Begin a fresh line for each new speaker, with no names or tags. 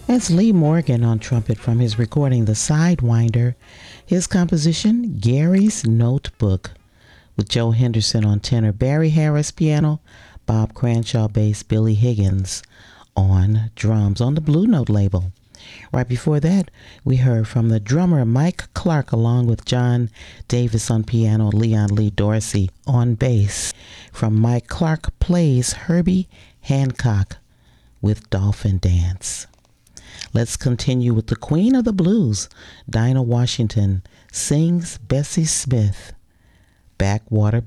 That's Lee Morgan on trumpet from his recording The Sidewinder. His composition, Gary's Notebook, with Joe Henderson on tenor, Barry Harris piano, Bob Cranshaw bass, Billy Higgins on drums on the Blue Note label. Right before that, we heard from the drummer Mike Clark along with John Davis on piano, Leon Lee Dorsey on bass. From Mike Clark Plays Herbie Hancock with Dolphin Dance. Let's continue with the Queen of the Blues, Dinah Washington, sings Bessie Smith, Backwater